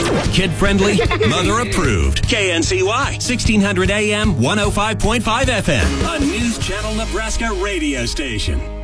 Kid-friendly, mother-approved. KNCY, 1600 AM, 105.5 FM. A News Channel Nebraska radio station.